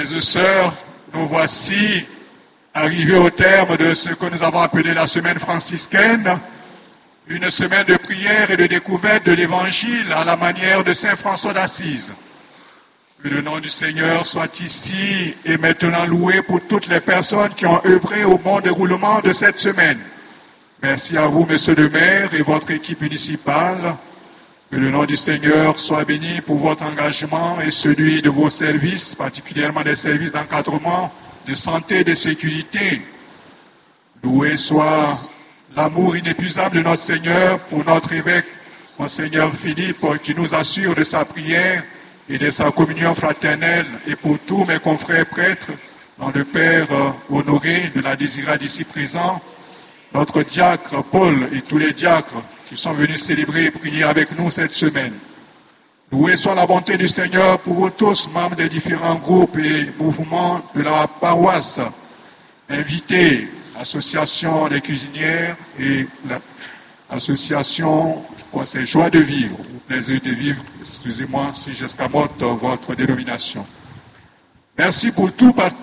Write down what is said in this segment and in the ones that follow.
Frères et sœurs, nous voici arrivés au terme de ce que nous avons appelé la semaine franciscaine, une semaine de prière et de découverte de l'Évangile à la manière de Saint François d'Assise. Que le nom du Seigneur soit ici et maintenant loué pour toutes les personnes qui ont œuvré au bon déroulement de cette semaine. Merci à vous, Monsieur le maire et votre équipe municipale. Que le nom du Seigneur soit béni pour votre engagement et celui de vos services, particulièrement des services d'encadrement, de santé et de sécurité. Loué soit l'amour inépuisable de notre Seigneur pour notre évêque, Monseigneur Philippe, qui nous assure de sa prière et de sa communion fraternelle, et pour tous mes confrères prêtres, dont le Père Honoré de la Désirade ici présent, notre diacre Paul et tous les diacres qui sont venus célébrer et prier avec nous cette semaine. Loué soit la bonté du Seigneur pour vous tous, membres des différents groupes et mouvements de la paroisse, invités, l'association des cuisinières et l'association Conseil Joie de Vivre, plaisir de vivre, excusez-moi si j'escamote votre dénomination. Merci pour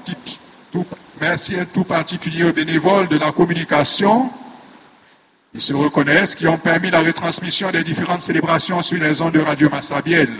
merci en tout particulier aux bénévoles de la communication. Ils se reconnaissent, qui ont permis la retransmission des différentes célébrations sur les ondes de Radio Massabielle.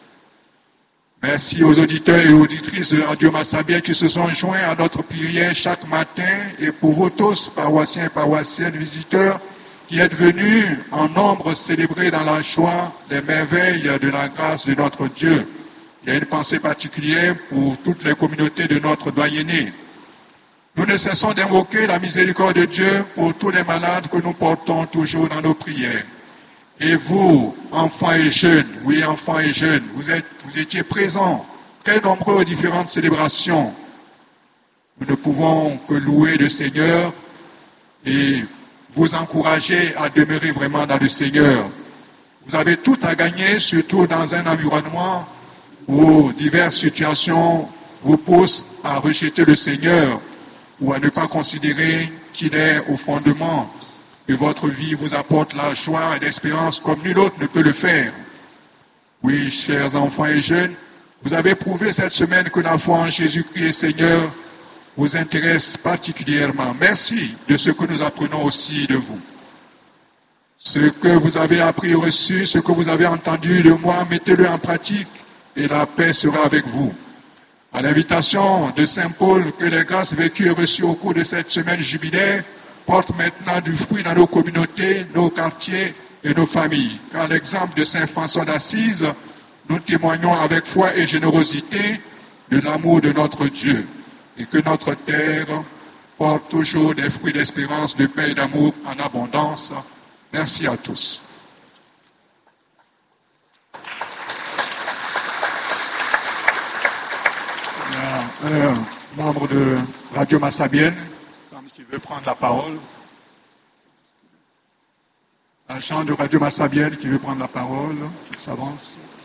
Merci aux auditeurs et auditrices de Radio Massabielle qui se sont joints à notre prière chaque matin, et pour vous tous, paroissiens et paroissiennes, visiteurs, qui êtes venus en nombre célébrer dans la joie les merveilles de la grâce de notre Dieu. Il y a une pensée particulière pour toutes les communautés de notre doyenné. Nous ne cessons d'invoquer la miséricorde de Dieu pour tous les malades que nous portons toujours dans nos prières. Et vous, enfants et jeunes, oui, enfants et jeunes, vous étiez présents, très nombreux aux différentes célébrations. Nous ne pouvons que louer le Seigneur et vous encourager à demeurer vraiment dans le Seigneur. Vous avez tout à gagner, surtout dans un environnement où diverses situations vous poussent à rejeter le Seigneur, ou à ne pas considérer qu'il est au fondement de votre vie, vous apporte la joie et l'espérance comme nul autre ne peut le faire. Oui, chers enfants et jeunes, vous avez prouvé cette semaine que la foi en Jésus-Christ est Seigneur vous intéresse particulièrement. Merci de ce que nous apprenons aussi de vous. Ce que vous avez appris et reçu, ce que vous avez entendu de moi, mettez-le en pratique et la paix sera avec vous. À l'invitation de Saint Paul, que les grâces vécues et reçues au cours de cette semaine jubilaire portent maintenant du fruit dans nos communautés, nos quartiers et nos familles. Car l'exemple de Saint François d'Assise, nous témoignons avec foi et générosité de l'amour de notre Dieu, et que notre terre porte toujours des fruits d'espérance, de paix et d'amour en abondance. Merci à tous. Un membre de Radio Massabienne qui veut prendre la parole. Un agent de Radio Massabienne qui veut prendre la parole, qui s'avance.